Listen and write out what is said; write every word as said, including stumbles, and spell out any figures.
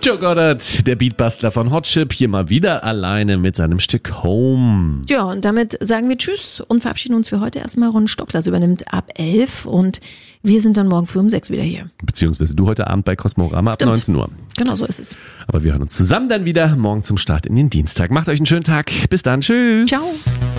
Joe Goddard, der Beatbastler von Hot Chip, hier mal wieder alleine mit seinem Stück Home. Ja, und damit sagen wir Tschüss und verabschieden uns für heute erstmal. Ron Stocklas übernimmt ab elf und wir sind dann morgen früh um sechs wieder hier. Beziehungsweise du heute Abend bei Cosmorama ab Stimmt. neunzehn Uhr. Genau, so ist es. Aber wir hören uns zusammen dann wieder morgen zum Start in den Dienstag. Macht euch einen schönen Tag. Bis dann. Tschüss. Ciao.